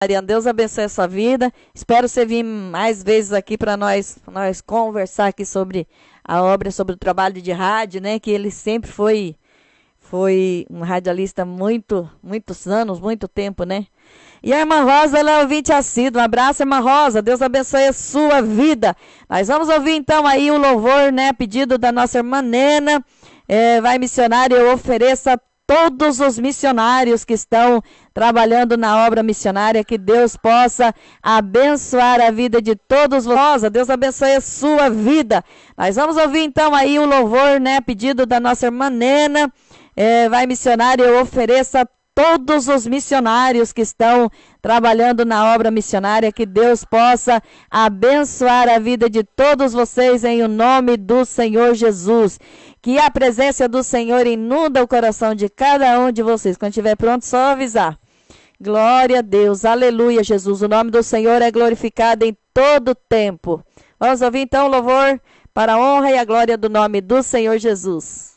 Mariana, Deus abençoe a sua vida. Espero você vir mais vezes aqui para nós conversar aqui sobre a obra, sobre o trabalho de rádio, né? Que ele sempre foi um radialista muitos anos, muito tempo, né? E a irmã Rosa, ela é ouvinte assídua. Um abraço, irmã Rosa. Deus abençoe a sua vida. Nós vamos ouvir então aí o louvor, né? Pedido da nossa irmã Nena. Vai missionária, eu ofereço a todos os missionários que estão trabalhando na obra missionária, que Deus possa abençoar a vida de todos vocês. Deus abençoe a sua vida. Nós vamos ouvir então aí o louvor, né? Pedido da nossa irmã Nena. Vai missionária, eu ofereço a todos os missionários que estão trabalhando na obra missionária, que Deus possa abençoar a vida de todos vocês em o nome do Senhor Jesus. Que a presença do Senhor inunda o coração de cada um de vocês. Quando estiver pronto, só avisar. Glória a Deus, aleluia, Jesus. O nome do Senhor é glorificado em todo tempo. Vamos ouvir então o louvor para a honra e a glória do nome do Senhor Jesus.